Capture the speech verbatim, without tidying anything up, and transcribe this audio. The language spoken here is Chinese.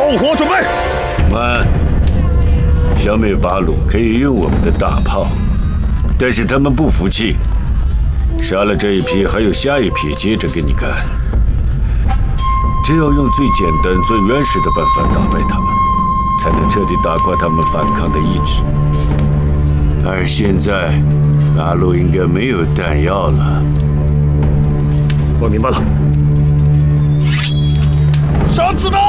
火准备。 慢，消灭八路可以用我们的大炮，但是他们不服气，杀了这一批，还有下一批接着跟你干。只有用最简单、最原始的办法打败他们，才能彻底打垮他们反抗的意志。而现在，八路应该没有弹药了。 我明白了。上子弹！